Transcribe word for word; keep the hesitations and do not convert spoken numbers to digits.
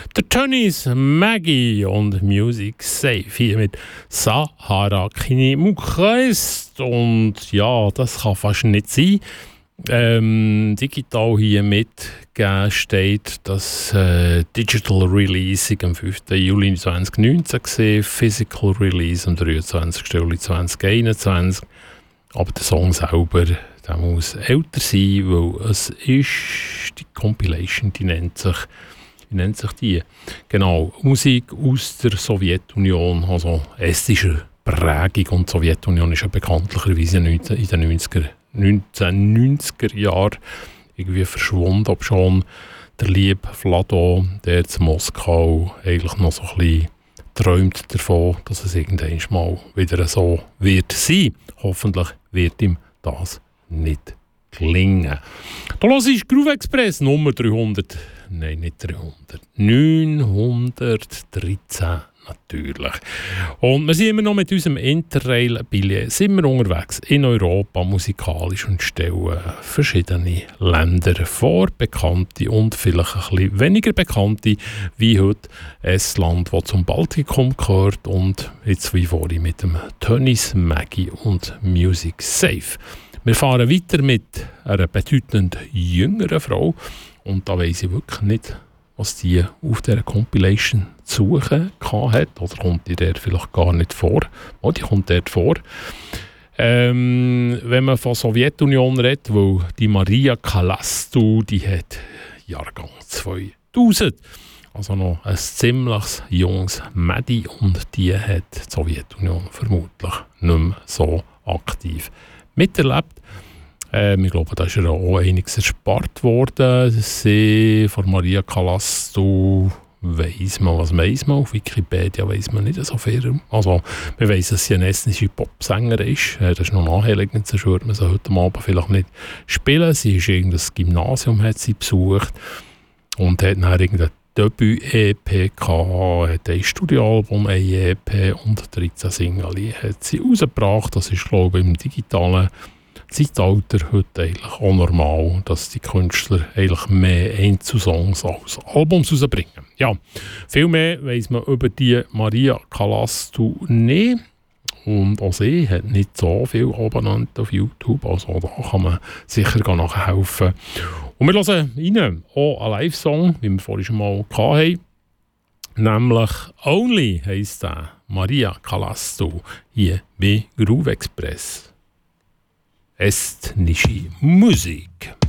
Der Tönnies, Maggie und Music Safe hier mit Sahara Kini Mukreist. Und ja, das kann fast nicht sein. Ähm, digital hier mitgegeben steht, dass äh, Digital Release am fünften Juli zwanzig neunzehn war, Physical Release am dreiundzwanzigsten Juli zwanzig einundzwanzig. Aber der Song selber, der muss älter sein, weil es ist die Compilation, die nennt sich, wie nennt sich die? Genau, Musik aus der Sowjetunion, also estischer Prägung. Und die Sowjetunion ist ja bekanntlicherweise in den neunzehnhundertneunziger Jahren irgendwie verschwunden, ob schon der liebe Vlado, der zu Moskau eigentlich noch so ein bisschen träumt davon, dass es irgendwann mal wieder so wird sein. Hoffentlich wird ihm das nicht gelingen. Da hörst du Groove Express Nummer dreihundert, nein nicht dreihundert, neunhundertdreizehn natürlich. Und wir sind immer noch mit unserem Interrail-Billett sind wir unterwegs in Europa musikalisch und stellen verschiedene Länder vor, bekannte und vielleicht ein bisschen weniger bekannte, wie heute ein Land, das zum Baltikum gehört und jetzt wie vorhin mit dem Tönnies, Maggie und Music Safe. Wir fahren weiter mit einer bedeutend jüngeren Frau und da weiss ich wirklich nicht, was die auf dieser Compilation zu suchen hat. Oder kommt die dort vielleicht gar nicht vor? Oh, die kommt dort vor. Ähm, wenn man von Sowjetunion redet, weil die Maria Kalastu, die hat Jahrgang zweitausend. Also noch ein ziemlich junges Mädchen und die hat die Sowjetunion vermutlich nicht mehr so aktiv miterlebt. Ähm, ich glaube, da ist ja auch einiges erspart worden. Sie von Maria Kalastu weiss man, was weiss man. Auf Wikipedia weiss man nicht so viel. Also, man weiss, dass sie eine estnische Popsängerin ist. Das ist noch naheliegend, sonst würde man sie heute Abend vielleicht nicht spielen. Sie ist irgendein Gymnasium, hat sie besucht und hat dann irgendein Debüt-E P gehabt, hat ein Studioalbum, ein E P und dreizehn Singles hat sie rausgebracht. Das ist, glaube ich, im digitalen Zeitalter heute eigentlich auch normal, dass die Künstler eigentlich mehr Einzelsongs als Albums rausbringen. Ja, viel mehr weiss man über die Maria Kalastu nicht. Und auch sie hat nicht so viel Abonnenten auf YouTube, also da kann man sicher nachhelfen. Und wir hören rein, auch einen Live-Song, wie wir vorhin schon mal hatten, nämlich «Only» heisst der, Maria Kalastu, hier bei Groove Express. Estnische Musik.